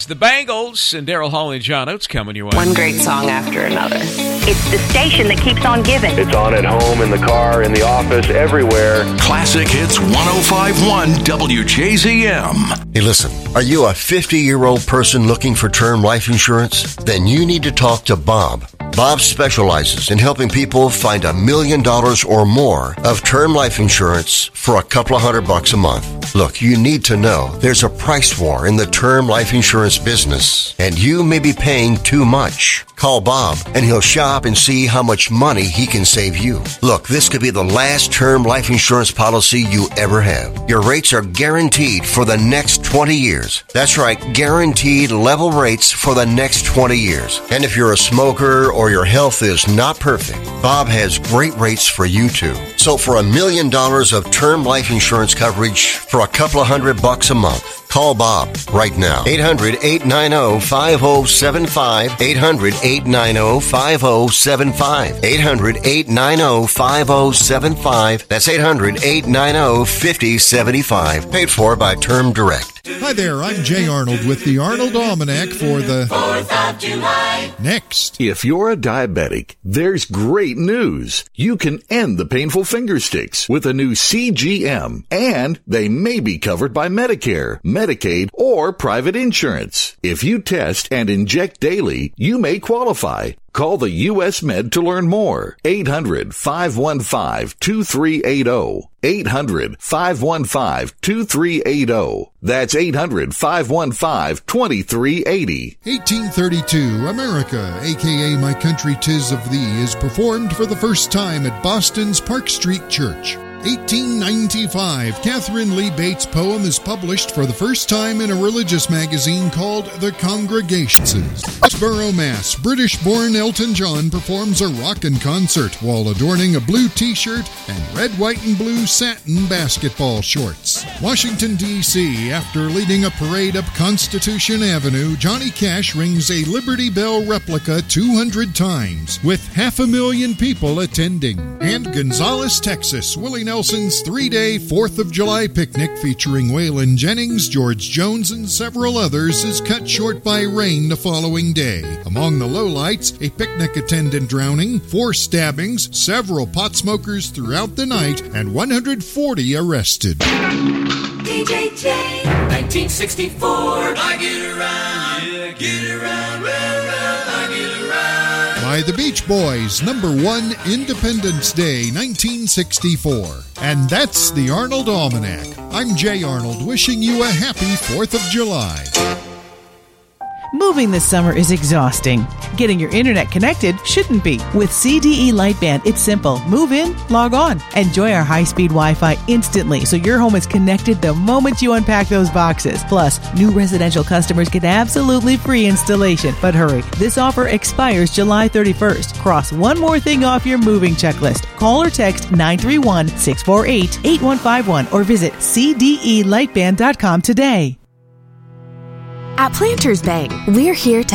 the Bangles and Daryl Hall and John Oates coming your way. One great song after another. It's the station that keeps on giving. It's on at home, in the car, in the office, everywhere. Classic Hits 105.1 WJZM. Hey, listen, are you a 50-year-old person looking for term life insurance? Then you need to talk to Bob. Bob specializes in helping people find $1 million or more of term life insurance for a couple of $100 a month. Look, you need to know there's a price war in the term life insurance business, and you may be paying too much. Call Bob, and he'll shop and see how much money he can save you. Look, this could be the last term life insurance policy you ever have. Your rates are guaranteed for the next 20 years. That's right, guaranteed level rates for the next 20 years. And if you're a smoker or your health is not perfect, Bob has great rates for you too. So for $1 million of term life insurance coverage for a couple of $100 a month, call Bob right now. 800-890-5075. 800-890-5075. 800-890-5075. That's 800-890-5075. Paid for by Term Direct. Hi there, I'm Jay Arnold with the Arnold Almanac for the 4th of July. Next. If you're a diabetic, there's great news. You can end the painful finger sticks with a new CGM, and they may be covered by Medicare, Medicaid, or private insurance. If you test and inject daily, you may qualify. Call the U.S. Med to learn more. 800-515-2380. 800-515-2380. That's 800-515-2380. 1832, America, a.k.a. My Country 'Tis of Thee, is performed for the first time at Boston's Park Street Church. 1895, Catherine Lee Bates' poem is published for the first time in a religious magazine called The Congregations. Westboro, Mass. British-born Elton John performs a rockin' concert while adorning a blue t-shirt and red, white, and blue satin basketball shorts. Washington, D.C., after leading a parade up Constitution Avenue, Johnny Cash rings a Liberty Bell replica 200 times, with 500,000 people attending. And Gonzales, Texas, Willie Nelson's 3-day 4th of July picnic featuring Waylon Jennings, George Jones, and several others is cut short by rain the following day. Among the lowlights, a picnic attendant drowning, 4 stabbings, several pot smokers throughout the night, and 140 arrested. DJ J, 1964. I get around, yeah, get around, well, I get around. By the Beach Boys, number 1, Independence Day, 1964. And that's the Arnold Almanac. I'm Jay Arnold, wishing you a happy 4th of July. Moving this summer is exhausting. Getting your internet connected shouldn't be. With CDE Lightband, it's simple. Move in, log on. Enjoy our high-speed Wi-Fi instantly so your home is connected the moment you unpack those boxes. Plus, new residential customers get absolutely free installation. But hurry, this offer expires July 31st. Cross one more thing off your moving checklist. Call or text 931-648-8151 or visit cdelightband.com today. At Planters Bank, we're here to